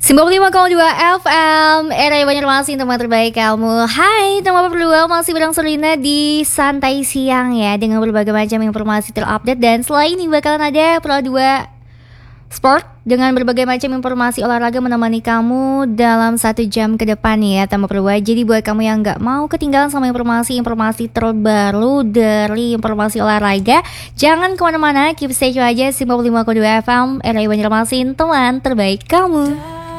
95,2 FM Era Banjarmasin, teman terbaik kamu. Hai teman berdua, masih bareng Selina di Santai Siang ya, dengan berbagai macam informasi terupdate. Dan setelah ini bakalan ada Pro 2 Sport dengan berbagai macam informasi olahraga menemani kamu dalam 1 jam ke depan ya teman berdua. Jadi buat kamu yang gak mau ketinggalan sama informasi terbaru dari informasi olahraga, jangan kemana-mana, keep stay tune aja 95,2 FM Era Banjarmasin, teman terbaik kamu.